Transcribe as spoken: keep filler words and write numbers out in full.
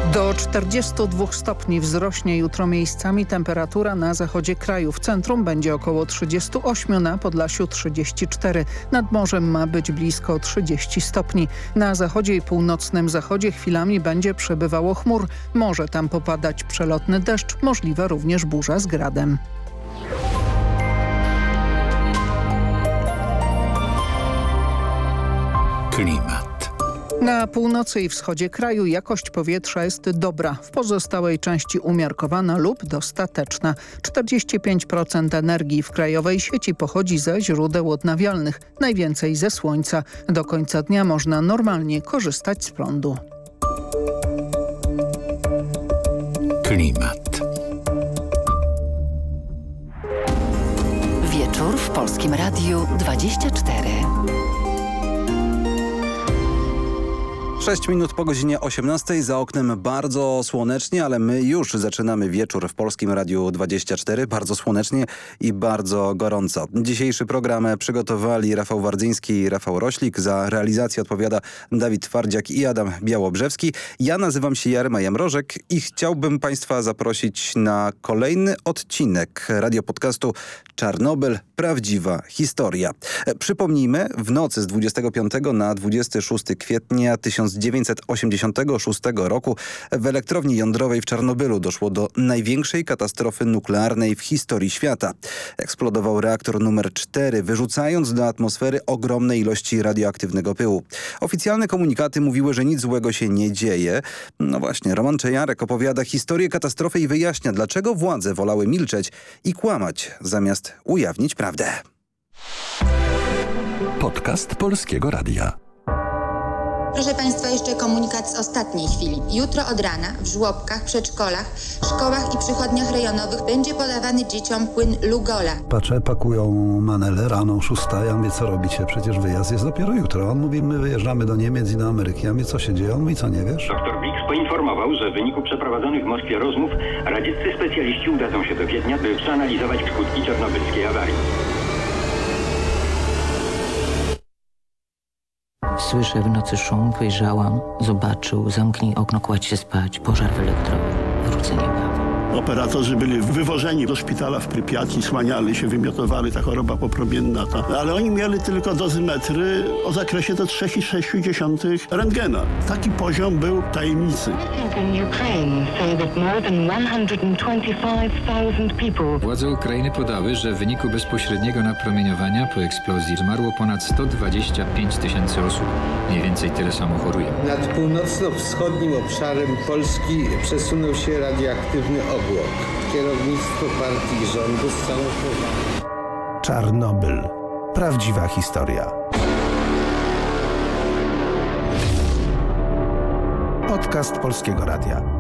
Do czterdziestu dwóch stopni wzrośnie jutro miejscami temperatura na zachodzie kraju. W centrum będzie około trzydziestu ośmiu, na Podlasiu trzydzieści cztery. Nad morzem ma być blisko trzydziestu stopni. Na zachodzie i północnym zachodzie chwilami będzie przebywało chmur. Może tam popadać przelotny deszcz, możliwa również burza z gradem. Klimat. Na północy i wschodzie kraju jakość powietrza jest dobra, w pozostałej części umiarkowana lub dostateczna. czterdzieści pięć procent energii w krajowej sieci pochodzi ze źródeł odnawialnych, najwięcej ze słońca. Do końca dnia można normalnie korzystać z prądu. Klimat. Wieczór w Polskim Radiu dwadzieścia cztery. sześć minut po godzinie osiemnastej, za oknem bardzo słonecznie, ale my już zaczynamy wieczór w Polskim Radiu dwadzieścia cztery. Bardzo słonecznie i bardzo gorąco. Dzisiejszy program przygotowali Rafał Wardzyński i Rafał Roślik. Za realizację odpowiada Dawid Twardziak i Adam Białobrzewski. Ja nazywam się Jarema Jamrożek i chciałbym Państwa zaprosić na kolejny odcinek radiopodcastu Czarnobyl. Prawdziwa historia. Przypomnijmy, w nocy z dwudziestego piątego na dwudziestego szóstego kwietnia tysiąc dziewięćset osiemdziesiątego szóstego roku w elektrowni jądrowej w Czarnobylu doszło do największej katastrofy nuklearnej w historii świata. Eksplodował reaktor numer cztery, wyrzucając do atmosfery ogromne ilości radioaktywnego pyłu. Oficjalne komunikaty mówiły, że nic złego się nie dzieje. No właśnie, Roman Czejarek opowiada historię katastrofy i wyjaśnia, dlaczego władze wolały milczeć i kłamać, zamiast ujawnić prawdę. Podcast Polskiego Radia. Proszę Państwa, jeszcze komunikat z ostatniej chwili. Jutro od rana w żłobkach, przedszkolach, szkołach i przychodniach rejonowych będzie podawany dzieciom płyn Lugola. Patrzę, pakują manele rano, szósta. Ja mówię, co robicie? Przecież wyjazd jest dopiero jutro. On mówi, my wyjeżdżamy do Niemiec i do Ameryki. Ja mówię, co się dzieje? On mówi, co nie wiesz? Doktor Bix poinformował, że w wyniku przeprowadzonych w Moskwie rozmów radzieccy specjaliści udadzą się do Wiednia, by przeanalizować skutki czarnobylskiej awarii. Słyszę w nocy szum, wyjrzałam, zobaczył, zamknij okno, kładź się spać, pożar w elektrowni, wrócę niebawem. Operatorzy byli wywożeni do szpitala w Prypiaci, słaniali się, wymiotowali, ta choroba popromienna. Ta. Ale oni mieli tylko dozymetry o zakresie do trzy i sześć dziesiątych rentgena. Taki poziom był tajemnicy. Władze Ukrainy podały, że w wyniku bezpośredniego napromieniowania po eksplozji zmarło ponad sto dwadzieścia pięć tysięcy osób. Mniej więcej tyle samo choruje. Nad północno-wschodnim obszarem Polski przesunął się radioaktywny obłok. Kierownictwo partii i rządu z całą powagą. Czarnobyl. Prawdziwa historia. Podcast Polskiego Radia.